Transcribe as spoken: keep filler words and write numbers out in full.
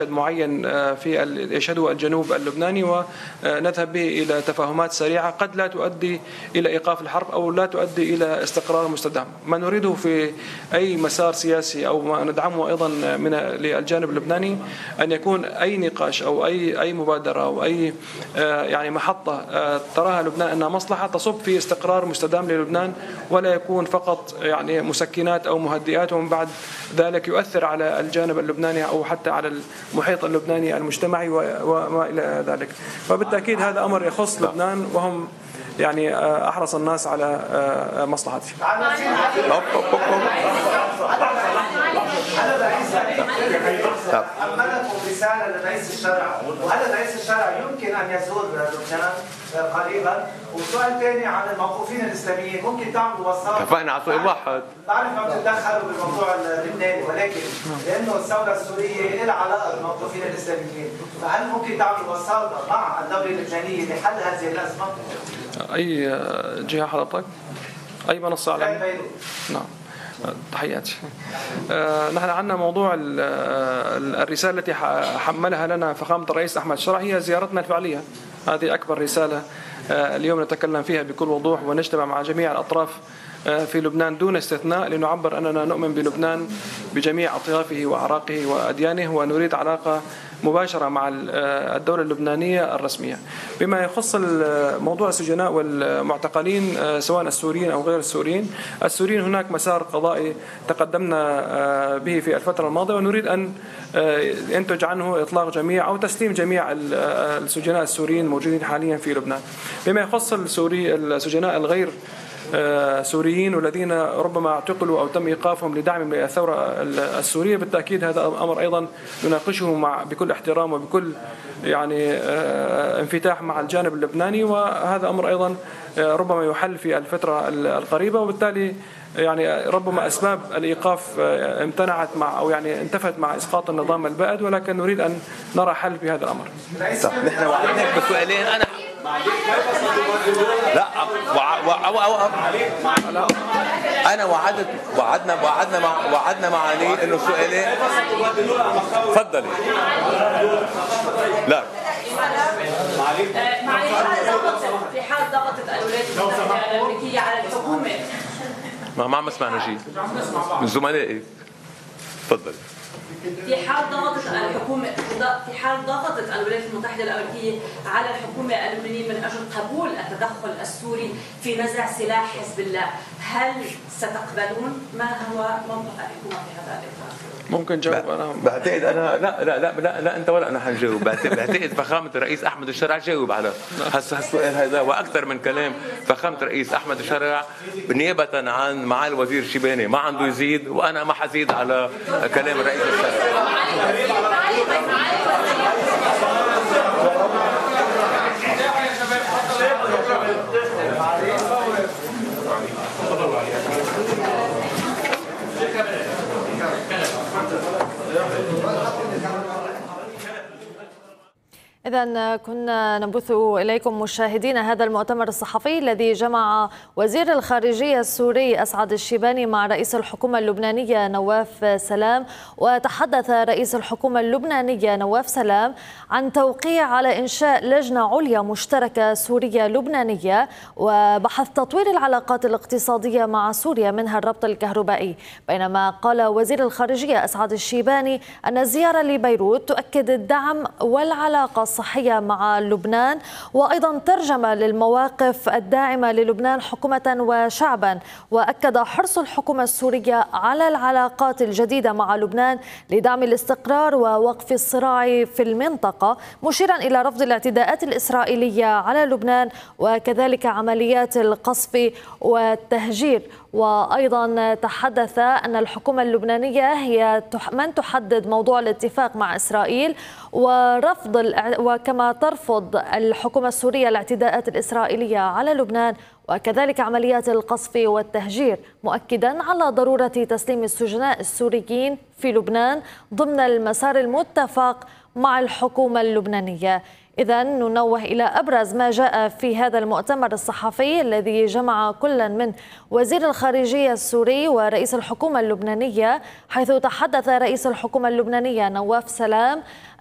معين في يشهده الجنوب اللبناني ونذهب به إلى تفاهمات سريعة قد لا تؤدي إلى إيقاف الحرب أو لا تؤدي إلى استقرار مستدام. ما نريده في أي مسار سياسي أو ما ندعمه أيضا من للجانب اللبناني أن يكون أي نقاش أو أي أي مبادرة أو أي يعني محطة تراها لبنان أنها مصلحة تصب في استقرار مستدام للبنان، ولا يكون فقط يعني مسكنات أو مهدئات ومن بعد ذلك يؤثر على الجانب اللبناني أو حتى على المحيط اللبناني المجتمعي وما إلى ذلك. فبالتأكيد هذا أمر يخص لبنان وهم يعني أحرص الناس على مصلحته. أملكم رسالة لرئيس الشرع، وهل رئيس الشرع يمكن أن يزور لبنان قريبا؟ وسؤال ثاني عن الموقوفين الإسلاميين، ممكن تعملوا وساطة؟ اتفقنا على سؤال واحد. بعرف ما بتتدخلوا بالموضوع اللبناني، ولكن لأنه الثورة السورية لها علاقة بالموقوفين الإسلاميين، فهل ممكن تعملوا وساطة مع الدولة اللبنانية لحل هذه الأزمة؟ أي جهة حضرتك؟ أي منصة على؟ نعم. تحياتي. نحن عندنا موضوع الرسالة التي حملها لنا فخامة الرئيس أحمد الشرع هي زيارتنا الفعلية. هذه أكبر رسالة اليوم نتكلم فيها بكل وضوح ونجتمع مع جميع الأطراف في لبنان دون استثناء لنعبر أننا نؤمن بلبنان بجميع أطيافه وأعراقه وأديانه ونريد علاقة مباشرة مع الدولة اللبنانية الرسمية. بما يخص موضوع السجناء والمعتقلين سواء السوريين أو غير السوريين، السوريين هناك مسار قضائي تقدمنا به في الفترة الماضية ونريد أن ينتج عنه إطلاق جميع أو تسليم جميع السجناء السوريين الموجودين حاليا في لبنان. بما يخص السوري السجناء الغير سوريين والذين ربما اعتقلوا أو تم إيقافهم لدعم الثورة السورية، بالتأكيد هذا أمر أيضا نناقشه مع بكل احترام وبكل يعني انفتاح مع الجانب اللبناني، وهذا أمر أيضا ربما يحل في الفترة القريبة، وبالتالي يعني ربما أسباب الإيقاف امتنعت مع أو يعني انتفت مع إسقاط النظام البائد، ولكن نريد أن نرى حل في هذا الأمر. طب نحن وعدناك بسؤالين. أنا لا وع... وع... أنا وعدت وعدنا وعدنا مع وعدنا مع علي إنه سؤالين. تفضلي. لا في حال ضغطت الولايات المتحدة الأمريكية على الحكومة ما ما عم اسمعنا شيء من زملائي. تفضل. في حال ضغطت الحكومة في حال ضغطت الولايات المتحدة الأمريكية على الحكومة اللبنانية من أجل قبول التدخل السوري في نزع سلاح حزب الله، هل ستقبلون؟ ما هو موقف الحكومة في هذا الإطار؟ ممكن جاوب أنا؟ بعتقد أنا لا لا لا لا, لا أنت ولا أنا حنجاوب. بعتقد فخامة الرئيس أحمد الشرع جاوب على هالسؤال هذا وأكثر من كلام. فخامة الرئيس أحمد الشرع نيابة عن معالي الوزير الشيباني ما عنده يزيد، وأنا ما حزيد على كلام الرئيس الشرع. إذن كنا نبث إليكم مشاهدينا هذا المؤتمر الصحفي الذي جمع وزير الخارجية السوري أسعد الشيباني مع رئيس الحكومة اللبنانية نواف سلام. وتحدث رئيس الحكومة اللبنانية نواف سلام عن توقيع على إنشاء لجنة عليا مشتركة سورية لبنانية وبحث تطوير العلاقات الاقتصادية مع سوريا منها الربط الكهربائي. بينما قال وزير الخارجية أسعد الشيباني أن الزيارة لبيروت تؤكد الدعم والعلاقة الصحية مع لبنان، وأيضا ترجم للمواقف الداعمة للبنان حكومة وشعبا، وأكد حرص الحكومة السورية على العلاقات الجديدة مع لبنان لدعم الاستقرار ووقف الصراع في المنطقة، مشيرا إلى رفض الاعتداءات الإسرائيلية على لبنان وكذلك عمليات القصف والتهجير. وأيضا تحدث أن الحكومة اللبنانية هي من تحدد موضوع الاتفاق مع إسرائيل ورفض وكما ترفض الحكومة السورية الاعتداءات الإسرائيلية على لبنان وكذلك عمليات القصف والتهجير، مؤكدا على ضرورة تسليم السجناء السوريين في لبنان ضمن المسار المتفق مع الحكومة اللبنانية. إذا ننوه إلى أبرز ما جاء في هذا المؤتمر الصحفي الذي جمع كلا من وزير الخارجية السوري ورئيس الحكومة اللبنانية، حيث تحدث رئيس الحكومة اللبنانية نواف سلام